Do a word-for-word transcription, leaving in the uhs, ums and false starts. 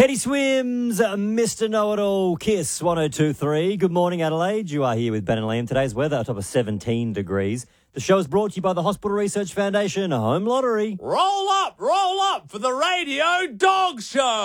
Teddy Swims, Mister Know-It-All, Kiss one oh two point three. Good morning, Adelaide. You are here with Ben and Liam. Today's weather, a top of seventeen degrees. The show is brought to you by the Hospital Research Foundation Home Lottery. Roll up, roll up for the Radio Dog Show.